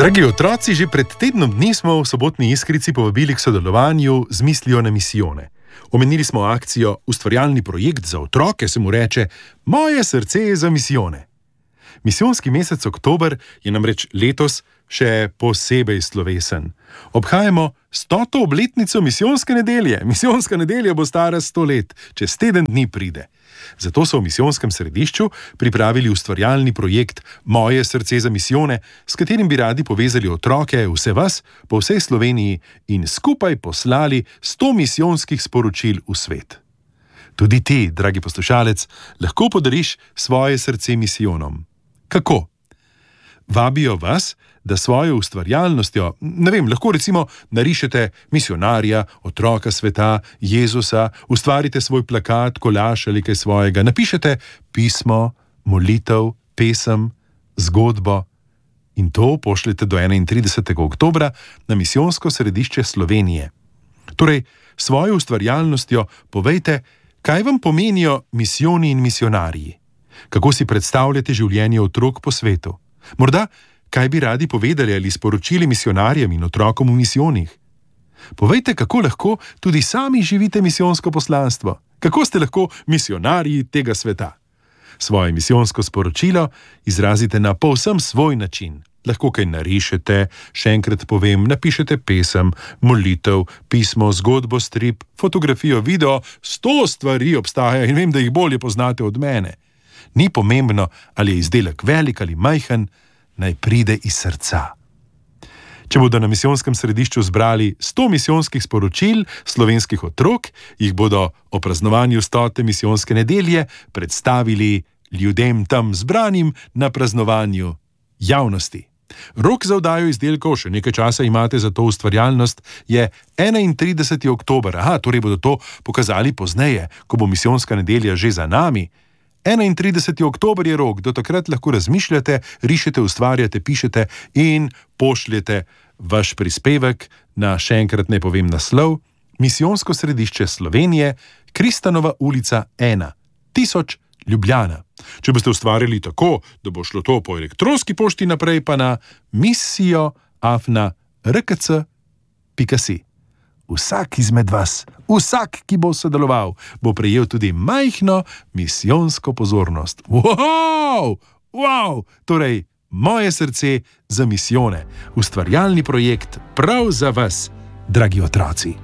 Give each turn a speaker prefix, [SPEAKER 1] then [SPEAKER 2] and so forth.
[SPEAKER 1] Dragi otroci, že pred tednom dni smo v Sobotni Iskrici povabili k sodelovanju z mislijo na misijone. Omenili smo akcijo Ustvarjalni projekt za otroke, se mu reče Moje srce je za misijone. Misijonski mesec oktober je namreč letos še posebej slovesen. Obhajamo 100. obletnico misijonske nedelje. Misijonska nedelja bo stara 100 let, čez teden dni pride. Zato so v misijonskem središču pripravili ustvarjalni projekt Moje srce za misijone, s katerim bi radi povezali otroke, vse vas, po vsej Sloveniji in skupaj poslali 100 misijonskih sporočil v svet. Tudi ti, dragi poslušalec, lahko podariš svoje srce misijonom. Kako? Vabijo vas, da svojo ustvarjalnostjo, lahko recimo narišete misijonarja, otroka sveta, Jezusa, ustvarite svoj plakat, kolaž ali kaj svojega, napišete pismo, molitev, pesem, zgodbo in to pošljete do 31. oktobra na misijonsko središče Slovenije. Torej, svojo ustvarjalnostjo povejte, kaj vam pomenijo misijoni in misijonarji. Kako si predstavljate življenje otrok po svetu? Morda, kaj bi radi povedali ali sporočili misijonarjem in otrokom v misijonih? Povejte, kako lahko tudi sami živite misijonsko poslanstvo. Kako ste lahko misijonarji tega sveta? Svoje misijonsko sporočilo izrazite na povsem svoj način. Lahko kaj narišete, še enkrat povem, napišete pesem, molitev, pismo, zgodbo, strip, fotografijo, video, 100 stvari obstaja in vem, da jih bolje poznate od mene. Ni pomembno, ali je izdelek velik ali majhen, naj pride iz srca. Če bodo na misijonskem središču zbrali 100 misijonskih sporočil slovenskih otrok, jih bodo o praznovanju 100. misijonske nedelje predstavili ljudem tam zbranim na praznovanju javnosti. Rok za oddajo izdelkov, še nekaj časa imate za to ustvarjalnost, je 31. oktober. Torej bodo to pokazali pozneje, ko bo misijonska nedelja že za nami. 31. oktober je rok, do takrat lahko razmišljate, rišete, ustvarjate, pišete in pošljete vaš prispevek na, še enkrat ne povem naslov, Misijonsko središče Slovenije, Kristanova ulica 1, 1000 Ljubljana. Če boste ustvarjali tako, da bo šlo to po elektronski pošti naprej, pa na misijo@rkc.si. Vsak izmed vas, vsak, ki bo sodeloval, bo prejel tudi majhno misijonsko pozornost. Wow! Torej, Moje srce za misijone. Ustvarjalni projekt prav za vas, dragi otroci.